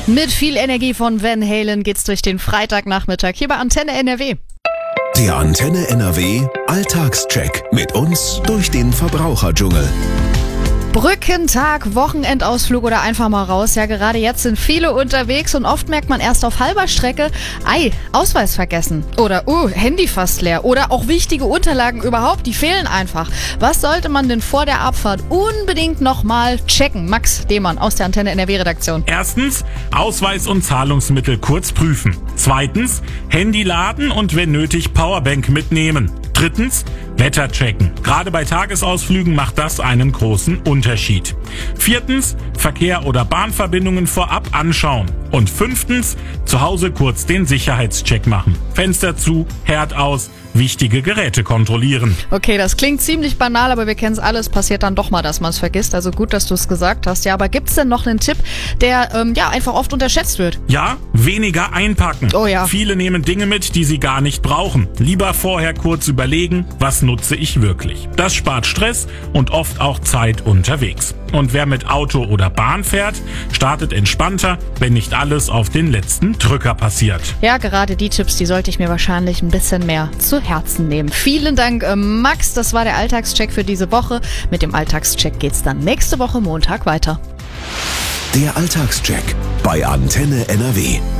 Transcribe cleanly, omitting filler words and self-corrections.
Mit viel Energie von Van Halen geht's durch den Freitagnachmittag hier bei Antenne NRW. Der Antenne NRW Alltagscheck mit uns durch den Verbraucherdschungel. Brückentag, Wochenendausflug oder einfach mal raus. Ja, gerade jetzt sind viele unterwegs und oft merkt man erst auf halber Strecke, Ausweis vergessen. Oder, Handy fast leer. Oder auch wichtige Unterlagen überhaupt, die fehlen einfach. Was sollte man denn vor der Abfahrt unbedingt nochmal checken? Max Demann aus der Antenne NRW-Redaktion. Erstens, Ausweis und Zahlungsmittel kurz prüfen. Zweitens, Handy laden und wenn nötig Powerbank mitnehmen. Drittens, Wetter checken. Gerade bei Tagesausflügen macht das einen großen Unterschied. Viertens, Verkehr oder Bahnverbindungen vorab anschauen. Und fünftens, zu Hause kurz den Sicherheitscheck machen. Fenster zu, Herd aus, wichtige Geräte kontrollieren. Okay, das klingt ziemlich banal, aber wir kennen es alles. Passiert dann doch mal, dass man es vergisst. Also gut, dass du es gesagt hast. Ja, aber gibt's denn noch einen Tipp, der einfach oft unterschätzt wird? Ja, weniger einpacken. Oh ja. Viele nehmen Dinge mit, die sie gar nicht brauchen. Lieber vorher kurz überlegen, was nutze ich wirklich. Das spart Stress und oft auch Zeit unterwegs. Und wer mit Auto oder Bahn fährt, startet entspannter, wenn nicht alles auf den letzten Drücker passiert. Ja, gerade die Tipps, die sollte ich mir wahrscheinlich ein bisschen mehr zu Herzen nehmen. Vielen Dank, Max. Das war der Alltagscheck für diese Woche. Mit dem Alltagscheck geht's dann nächste Woche Montag weiter. Der Alltagscheck bei Antenne NRW.